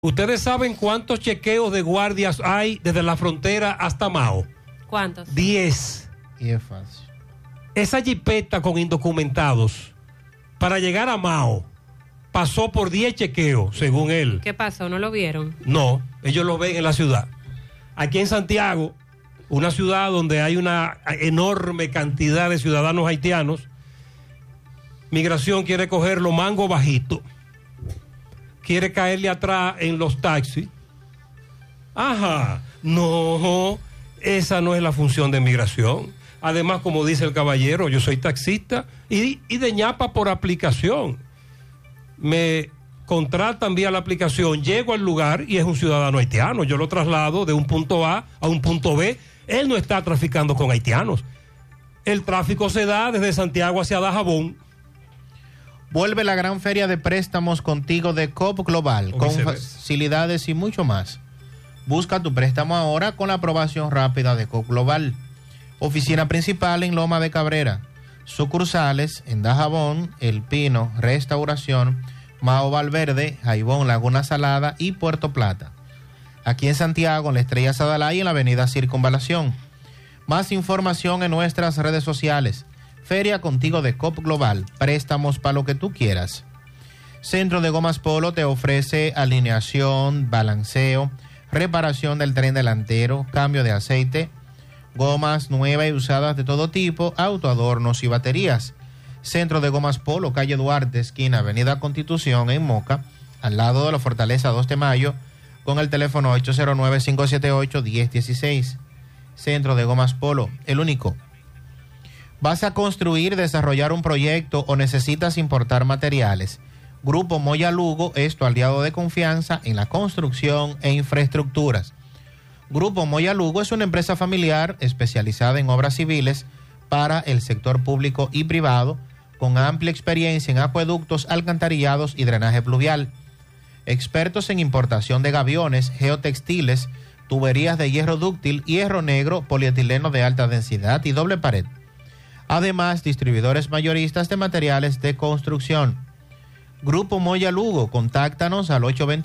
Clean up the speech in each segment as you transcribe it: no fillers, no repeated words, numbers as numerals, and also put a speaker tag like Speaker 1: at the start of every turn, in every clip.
Speaker 1: ¿Ustedes saben cuántos chequeos de guardias hay desde la frontera hasta Mao?
Speaker 2: ¿Cuántos?
Speaker 1: 10.
Speaker 3: Y es fácil.
Speaker 1: Esa jipeta con indocumentados, para llegar a Mao, pasó por 10 chequeos, según él.
Speaker 2: ¿Qué pasó? ¿No lo vieron?
Speaker 1: No, ellos lo ven en la ciudad. Aquí en Santiago, una ciudad donde hay una enorme cantidad de ciudadanos haitianos, Migración quiere cogerlo mango bajito, quiere caerle atrás en los taxis. Ajá, no, esa no es la función de Migración. Además, como dice el caballero, yo soy taxista y de ñapa por aplicación. Me contratan vía la aplicación, llego al lugar y es un ciudadano haitiano. Yo lo traslado de un punto A a un punto B. Él no está traficando con haitianos. El tráfico se da desde Santiago hacia Dajabón.
Speaker 3: Vuelve la gran feria de préstamos contigo de COP Global, con facilidades y mucho más. Busca tu préstamo ahora con la aprobación rápida de COP Global. Oficina principal en Loma de Cabrera. Sucursales en Dajabón, El Pino, Restauración, Mao Valverde, Jaibón, Laguna Salada y Puerto Plata. Aquí en Santiago, en la Estrella Sadalay, en la avenida Circunvalación. Más información en nuestras redes sociales. Feria contigo de COP Global. Préstamos para lo que tú quieras. Centro de Gomas Polo te ofrece alineación, balanceo, reparación del tren delantero, cambio de aceite, gomas nuevas y usadas de todo tipo, autoadornos y baterías. Centro de Gomas Polo, calle Duarte, esquina Avenida Constitución, en Moca, al lado de la Fortaleza 2 de Mayo, con el teléfono 809-578-1016. Centro de Gomas Polo, el único. ¿Vas a construir, desarrollar un proyecto o necesitas importar materiales? Grupo Moya Lugo es tu aliado de confianza en la construcción e infraestructuras. Grupo Moya Lugo es una empresa familiar especializada en obras civiles para el sector público y privado, con amplia experiencia en acueductos, alcantarillados y drenaje pluvial. Expertos en importación de gaviones, geotextiles, tuberías de hierro dúctil, hierro negro, polietileno de alta densidad y doble pared. Además, distribuidores mayoristas de materiales de construcción. Grupo Moya Lugo, contáctanos al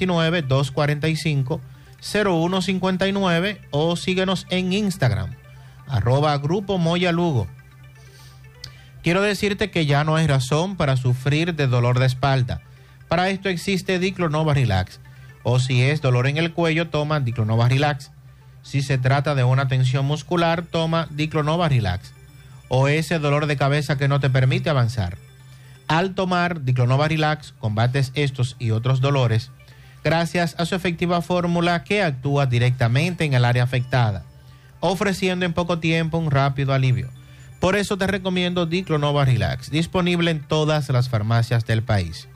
Speaker 3: 829-245-0159 o síguenos en Instagram, @Grupo Moya Lugo. Quiero decirte que ya no hay razón para sufrir de dolor de espalda. Para esto existe Diclonova Relax. O si es dolor en el cuello, toma Diclonova Relax. Si se trata de una tensión muscular, toma Diclonova Relax. O ese dolor de cabeza que no te permite avanzar. Al tomar Diclonova Relax, combates estos y otros dolores gracias a su efectiva fórmula que actúa directamente en el área afectada, ofreciendo en poco tiempo un rápido alivio. Por eso te recomiendo Diclonova Relax, disponible en todas las farmacias del país.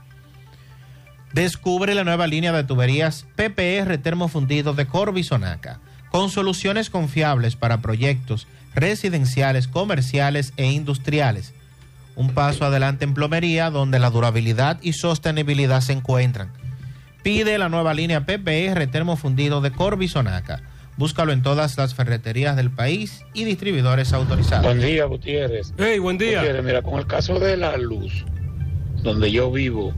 Speaker 3: Descubre la nueva línea de tuberías PPR termofundido de Corby Sonaca, con soluciones confiables para proyectos residenciales, comerciales e industriales. Un paso adelante en plomería, donde la durabilidad y sostenibilidad se encuentran. Pide la nueva línea PPR termofundido de Corby Sonaca. Búscalo en todas las ferreterías del país y distribuidores autorizados.
Speaker 4: Buen día, Gutiérrez.
Speaker 1: Hey, buen día.
Speaker 4: Gutiérrez, mira, con el caso de la luz, donde yo vivo,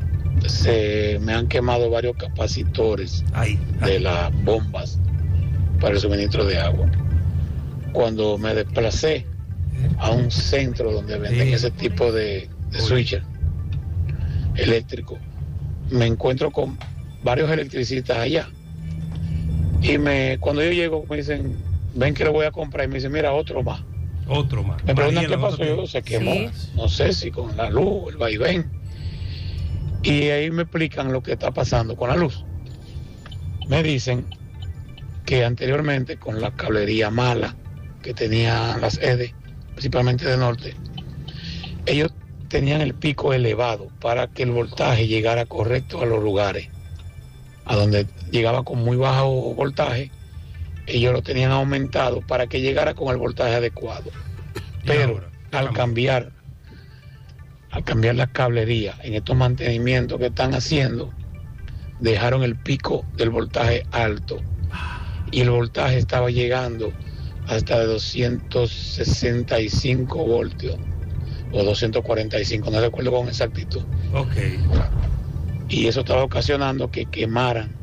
Speaker 4: se me han quemado varios capacitores de las bombas para el suministro de agua. Cuando me desplacé a un centro donde venden ese tipo de switcher eléctrico, me encuentro con varios electricistas allá. Y cuando yo llego me dicen, ven que lo voy a comprar. Y me dicen, mira, otro más. Me preguntan qué pasó. Yo, se quemó. Sí. No sé si con la luz, el vaivén. Y ahí me explican lo que está pasando con la luz. Me dicen que anteriormente con la cablería mala que tenían las EDE, principalmente de norte, ellos tenían el pico elevado para que el voltaje llegara correcto a los lugares. A donde llegaba con muy bajo voltaje, ellos lo tenían aumentado para que llegara con el voltaje adecuado. Pero al cambiar la cablería en estos mantenimientos que están haciendo, dejaron el pico del voltaje alto y el voltaje estaba llegando hasta de 265 voltios o 245, no recuerdo con exactitud.
Speaker 1: Okay.
Speaker 4: Y eso estaba ocasionando que quemaran